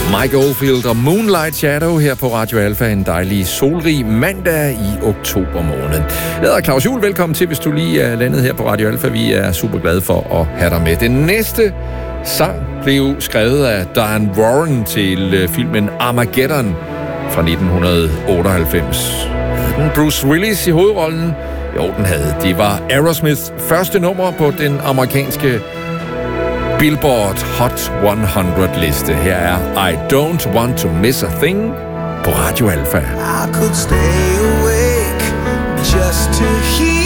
Mike Oldfield og Moonlight Shadow her på Radio Alfa en dejlig solrig mandag i oktober måned. Jeg hedder Claus Juhl. Velkommen til, hvis du lige er landet her på Radio Alfa. Vi er super glade for at have dig med. Den næste sang blev skrevet af Diane Warren til filmen Armageddon fra 1998. Havde den Bruce Willis i hovedrollen? Jo, den havde. Det var Aerosmiths første nummer på den amerikanske Billboard Hot 100-liste. Her er I Don't Want to Miss a Thing på Radio Alfa. I could stay awake just to hear